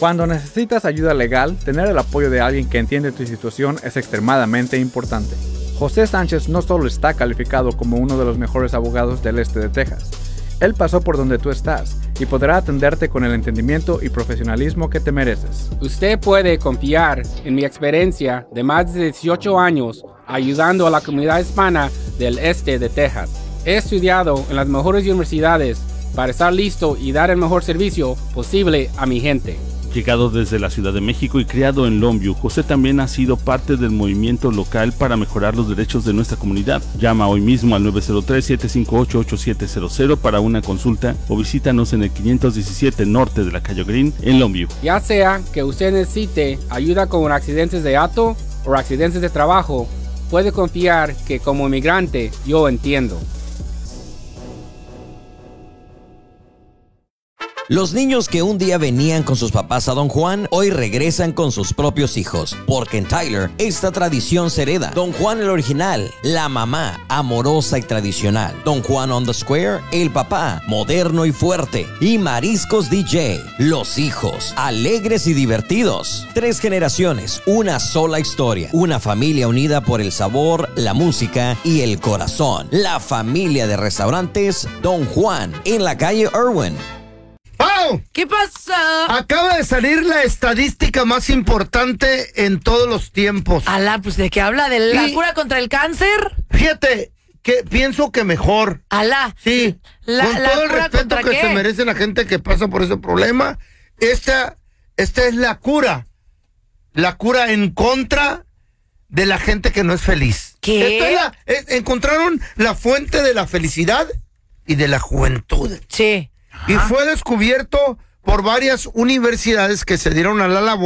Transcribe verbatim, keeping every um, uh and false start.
Cuando necesitas ayuda legal, tener el apoyo de alguien que entiende tu situación es extremadamente importante. José Sánchez no solo está calificado como uno de los mejores abogados del este de Texas, él pasó por donde tú estás y podrá atenderte con el entendimiento y profesionalismo que te mereces. Usted puede confiar en mi experiencia de más de dieciocho años ayudando a la comunidad hispana del este de Texas. He estudiado en las mejores universidades para estar listo y dar el mejor servicio posible a mi gente. Llegado desde la Ciudad de México y criado en Longview, José también ha sido parte del movimiento local para mejorar los derechos de nuestra comunidad. Llama hoy mismo al nueve cero tres, siete cinco ocho, ocho siete cero cero para una consulta o visítanos en el quinientos diecisiete norte de la calle Green en Longview. Ya sea que usted necesite ayuda con accidentes de auto o accidentes de trabajo, puede confiar que como inmigrante yo entiendo. Los niños que un día venían con sus papás a Don Juan, hoy regresan con sus propios hijos. Porque en Tyler, esta tradición se hereda. Don Juan el original, la mamá, amorosa y tradicional. Don Juan on the Square, el papá, moderno y fuerte. Y Mariscos D J, los hijos, alegres y divertidos. Tres generaciones, una sola historia. Una familia unida por el sabor, la música y el corazón. La familia de restaurantes Don Juan, en la calle Irwin. ¡Pau! ¿Qué pasó? Acaba de salir la estadística más importante en todos los tiempos. Alá, pues ¿de qué habla? ¿De la Y- cura contra el cáncer? Fíjate, que pienso que mejor. Alá. Sí, La- con la todo el cura respeto contra que qué? se merece la gente que pasa por ese problema, esta, esta es la cura. La cura en contra de la gente que no es feliz. ¿Qué? Esto es la- es- encontraron la fuente de la felicidad y de la juventud. Sí. Y fue descubierto por varias universidades que se dieron a la labor